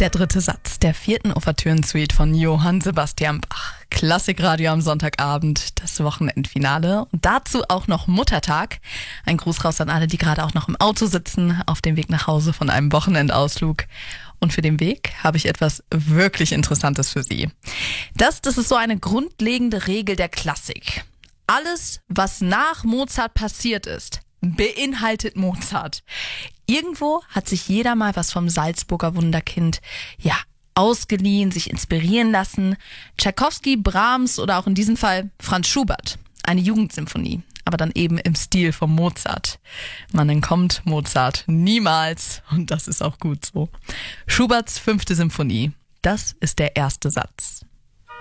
Der dritte Satz der 4. Ouvertüren-Suite von Johann Sebastian Bach. Klassikradio am Sonntagabend, das Wochenendfinale. Und dazu auch noch Muttertag. Ein Gruß raus an alle, die gerade auch noch im Auto sitzen, auf dem Weg nach Hause von einem Wochenendausflug. Und für den Weg habe ich etwas wirklich Interessantes für Sie. Das ist so eine grundlegende Regel der Klassik. Alles, was nach Mozart passiert ist, beinhaltet Mozart. Irgendwo hat sich jeder mal was vom Salzburger Wunderkind, ausgeliehen, sich inspirieren lassen. Tschaikowski, Brahms oder auch in diesem Fall Franz Schubert. Eine Jugendsymphonie, aber dann eben im Stil von Mozart. Man entkommt Mozart niemals und das ist auch gut so. Schuberts 5. Symphonie, das ist der erste Satz.